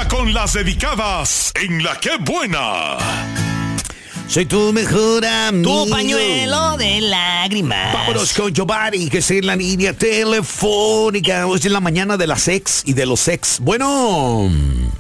Ahora con las dedicadas en La Qué Buena. Soy tu mejor amigo. Tu pañuelo de lágrimas. Vámonos con Giovanni, que está en la línea telefónica. Hoy es la mañana de las ex y de los ex. Bueno.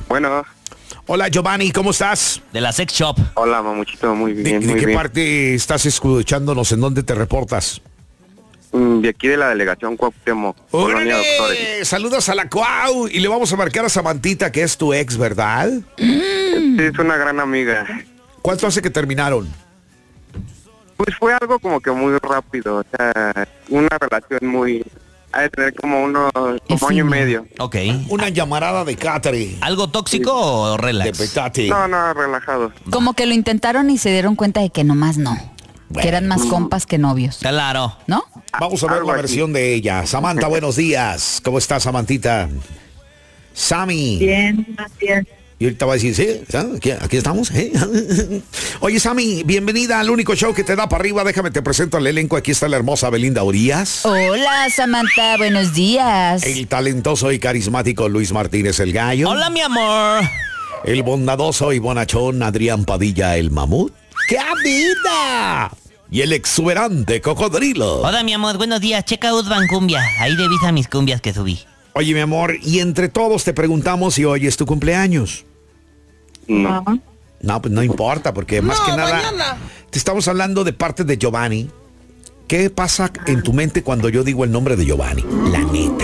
Hola, Giovanni, ¿cómo estás? De la sex shop. Hola, mamuchito, muy bien. ¿De qué parte estás escuchándonos? ¿En dónde te reportas? De aquí de la delegación Cuauhtémoc, Colonia Doctores. Saludos a la Cuau. Y le vamos a marcar a Samantita, que es tu ex, ¿verdad? Sí, es una gran amiga. ¿Cuánto hace que terminaron? Pues fue algo como que muy rápido, o sea, una relación muy... Ha de tener como año y medio. Ok. Una llamarada de Catherine. ¿Algo tóxico o relax? De petate. No, relajado. Como que lo intentaron y se dieron cuenta de que nomás no. Bueno. Que eran más compas que novios. Claro. ¿No? Vamos a ver Algo la así. versión de ella. Samantha, buenos días. ¿Cómo estás, Samantita? Sammy. Bien, gracias. Y ahorita va a decir, sí, aquí estamos. Oye, Sammy, bienvenida al único show que te da para arriba. Déjame, te presento al elenco. Aquí está la hermosa Belinda Urías. Hola, Samantha, buenos días. El talentoso y carismático Luis Martínez el Gallo. Hola, mi amor. El bondadoso y bonachón Adrián Padilla el Mamut. ¡Qué vida! Y el exuberante Cocodrilo. Hola, mi amor. Buenos días. Checa out Cumbia. Ahí revisa mis cumbias que subí. Oye, mi amor, y entre todos te preguntamos si hoy es tu cumpleaños. No. No, pues no importa, porque más que nada te estamos hablando de parte de Giovanni. ¿Qué pasa en tu mente cuando yo digo el nombre de Giovanni? La neta.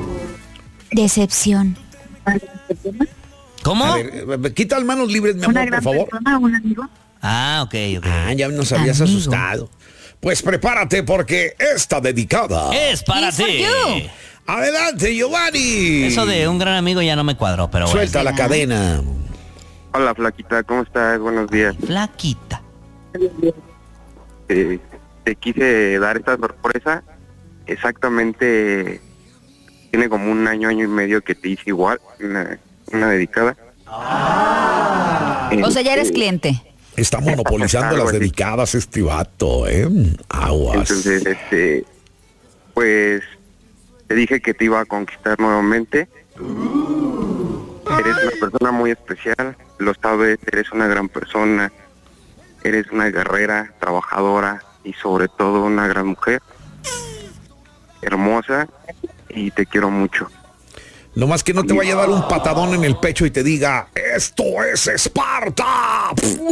Decepción. ¿Cómo? A ver, quita las manos libres, mi Una amor, por gran favor. persona, un amigo. Ah, ok. Ah, ya nos habías Amigo. asustado. Pues prepárate porque está dedicada. Es para It's for ti. you. Adelante, Giovanni. Eso de un gran amigo ya no me cuadró, pero bueno. Suelta la cadena. Hola, flaquita, ¿cómo estás? Buenos días. Flaquita. Te quise dar esta sorpresa. Exactamente, tiene como año y medio que te hice igual, una dedicada. O sea, ya eres cliente. Está monopolizando Algo las así. dedicadas este vato, Aguas. Entonces, pues te dije que te iba a conquistar nuevamente. Eres una persona muy especial, lo sabes, eres una gran persona, eres una guerrera, trabajadora y sobre todo una gran mujer, hermosa, y te quiero mucho. No más que no te vaya a dar un patadón en el pecho y te diga, ¡esto es Esparta!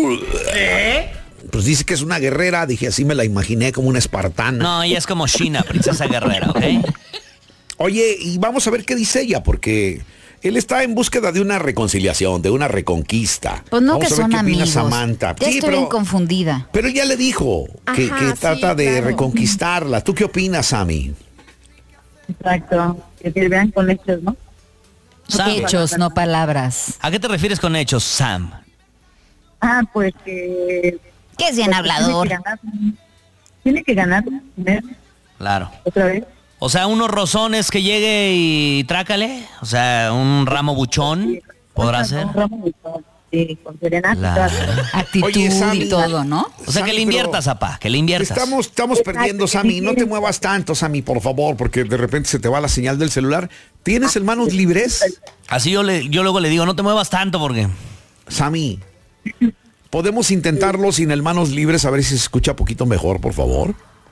Pues dice que es una guerrera, dije, así me la imaginé como una espartana. No, ella es como Sheena, princesa guerrera, ¿ok? Oye, y vamos a ver qué dice ella, porque él está en búsqueda de una reconciliación, de una reconquista. Pues no, Vamos que a ver son qué opina amigos. Samantha. Ya Sí, estoy bien confundida. pero ella le dijo que Ajá, trata sí, de claro. reconquistarla. ¿Tú qué opinas, Sammy? Exacto. Que te vean con hechos, ¿no? Sam. Hechos, no palabras. ¿A qué te refieres con hechos, Sam? Pues que... Que es bien hablador. Tiene que ganar, ¿ves? Claro. Otra vez. O sea, unos rozones que llegue y trácale. O sea, un ramo buchón. ¿Podrá ser? Sí, con serenata. Claro. Actitud Oye, Sammy. y todo, ¿no? O sea, que Sammy, le inviertas, pero apá, que le inviertas. Estamos perdiendo, Sammy. No te muevas tanto, Sammy, por favor, porque de repente se te va la señal del celular. ¿Tienes manos libres? Así yo luego le digo, no te muevas tanto porque... Sammy, ¿podemos intentarlo sin el manos libres a ver si se escucha poquito mejor, por favor?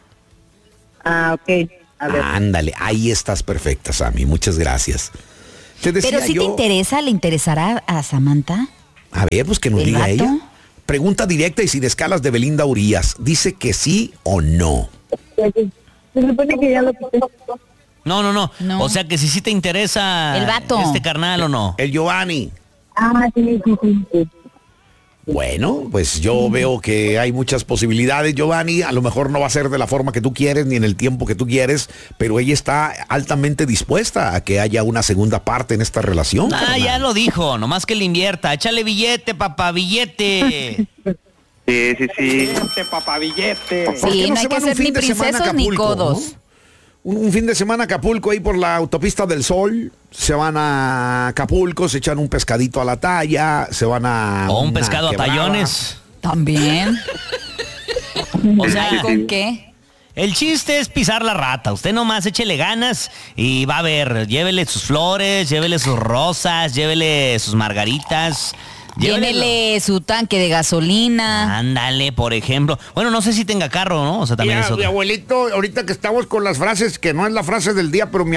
Ok. A ver. Ándale, ahí estás perfecta, Sammy. Muchas gracias. Te decía Pero si te yo, interesa, ¿le interesará a Samantha? a ver, pues que nos ¿El diga vato? ella. Pregunta directa y sin escalas de Belinda Urías. ¿Dice que sí o no? Se supone que ya lo quité. No. No. O sea, que si sí te interesa... El vato. Este carnal o no. El Giovanni. Sí. Bueno, pues yo veo que hay muchas posibilidades, Giovanni. A lo mejor no va a ser de la forma que tú quieres ni en el tiempo que tú quieres, pero ella está altamente dispuesta a que haya una segunda parte en esta relación. Ah, carnal. ya lo dijo. Nomás que le invierta. Échale billete, papá, billete. Sí. Sí, ¿Por qué no se hay que van un ser fin ni de semana a princesos ni Acapulco, codos. ¿no? Un fin de semana a Acapulco ahí por la autopista del Sol, se van a Acapulco, se echan un pescadito a la talla, se van a... O un una pescado a quebrada. tallones. También. O sea, ¿Con qué? El chiste es pisar la rata. Usted nomás échele ganas y va a ver. Llévele sus flores, llévele sus rosas, llévele sus margaritas. Llévele su tanque de gasolina. Ándale, por ejemplo. Bueno, no sé si tenga carro, ¿no? O sea, también Mira, eso. mi abuelito, ahorita que estamos con las frases, que no es la frase del día, pero mi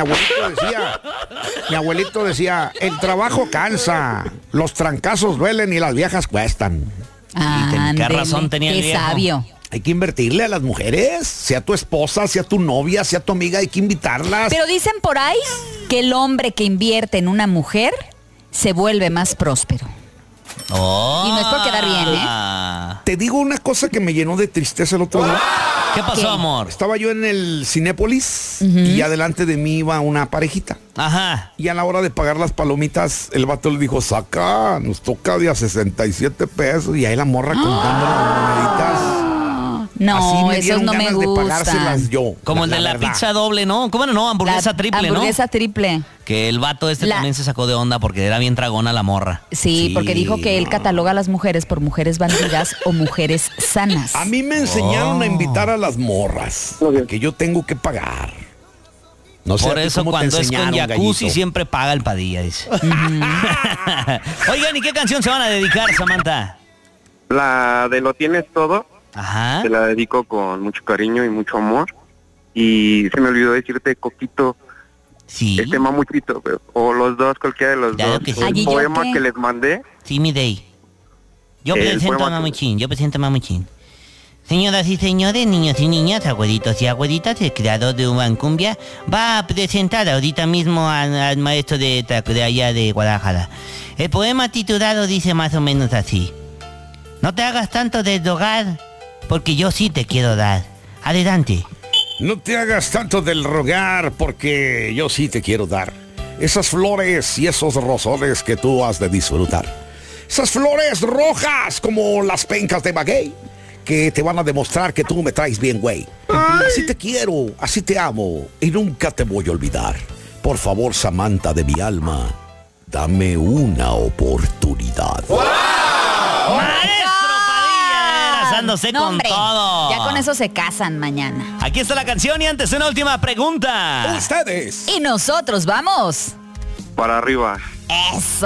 abuelito decía, el trabajo cansa, los trancazos duelen y las viejas cuestan. ¿Qué razón tenía el Qué viejo? sabio. Hay que invertirle a las mujeres, sea tu esposa, sea tu novia, sea tu amiga, hay que invitarlas. Pero dicen por ahí que el hombre que invierte en una mujer se vuelve más próspero. Oh. Y no es por quedar bien, Te digo una cosa que me llenó de tristeza el otro día. ¿Qué pasó, ¿Qué? amor? Estaba yo en el Cinépolis y adelante de mí iba una parejita. Ajá. Y a la hora de pagar las palomitas, el vato le dijo, saca, nos toca de a 67 pesos. Y ahí la morra contando las moneditas. No, Así me esos dieron no me ganas de pagárselas gustan. yo. Como el de la verdad. pizza doble, ¿no? ¿Cómo no? Hamburguesa La triple, hamburguesa triple. ¿no? Que el vato La- también se sacó de onda porque era bien tragona la morra. Sí, porque dijo que él cataloga a las mujeres por mujeres bandidas o mujeres sanas. A mí me enseñaron a invitar a las morras, que yo tengo que pagar. No sé Por a ti eso cómo te cuando es con enseñaron, jacuzzi gallito. siempre paga el Padilla, dice. Oigan, ¿y qué canción se van a dedicar, Samantha? La de Lo Tienes Todo, Ajá. te la dedico con mucho cariño y mucho amor. Y se me olvidó decirte, Coquito, Sí. Mamuchito, o los dos, cualquiera de los Claro dos. que sí. El Ay, ¿y yo poema qué? que les mandé, Sí, mi day. Yo El presento a poema que- Mamuchín, Señoras y señores, niños y niñas, abuelitos y abuelitas, el creador de Urban Cumbia va a presentar ahorita mismo al maestro de allá de Guadalajara. El poema titulado dice más o menos así. No te hagas tanto de rogar, porque yo sí te quiero dar. Adelante. No te hagas tanto del rogar, porque yo sí te quiero dar. Esas flores y esos rosoles que tú has de disfrutar. Esas flores rojas como las pencas de maguey, que te van a demostrar que tú me traes bien, güey. Así te quiero, así te amo y nunca te voy a olvidar. Por favor, Samantha de mi alma, dame una oportunidad. ¡Maestro Padilla! De veras, ándose No, con hombre, todo. ya con eso se casan mañana. Aquí está la canción y antes una última pregunta. Ustedes. Y nosotros vamos. para arriba. Eso.